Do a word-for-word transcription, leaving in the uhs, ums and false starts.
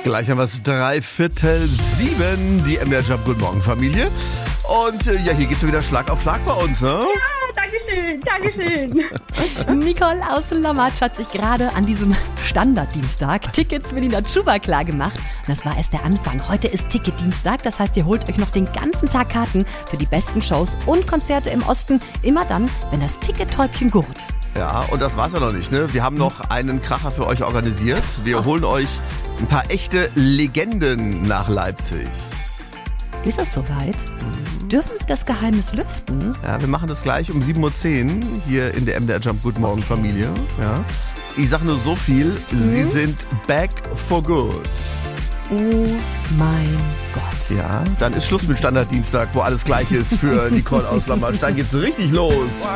Gleich haben wir es drei Viertel sieben, die M D R Jump Good Morgen Familie. Und äh, ja, hier geht's wieder Schlag auf Schlag bei uns, ne? Ja, Dankeschön, Dankeschön. Nicole aus Lommatsch hat sich gerade an diesem Standarddienstag Tickets für die Natschuba klar gemacht. Und das war erst der Anfang. Heute ist Ticketdienstag, das heißt, ihr holt euch noch den ganzen Tag Karten für die besten Shows und Konzerte im Osten. Immer dann, wenn das Tickettäubchen gurt. Ja, und das war's ja noch nicht, ne? Wir haben noch einen Kracher für euch organisiert. Wir holen euch ein paar echte Legenden nach Leipzig. Ist es soweit? Mhm. Dürfen wir das Geheimnis lüften? Ja, wir machen das gleich um sieben Uhr zehn hier in der M D R Jump Good Morgen Familie. Ja. Ich sag nur so viel, mhm. Sie sind back for good. Oh mein Gott. Ja, dann ist Schluss mit Standarddienstag, wo alles gleich ist für Nicole aus Lommatsch. Dann geht's richtig los.